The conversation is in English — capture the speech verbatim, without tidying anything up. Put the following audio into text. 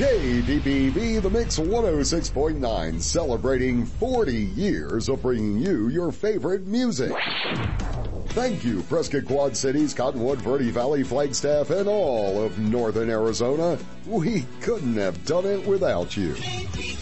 K D B B, The Mix one oh six point nine, celebrating forty years of bringing you your favorite music. Thank you, Prescott Quad Cities, Cottonwood, Verde Valley, Flagstaff, and all of Northern Arizona. We couldn't have done it without you.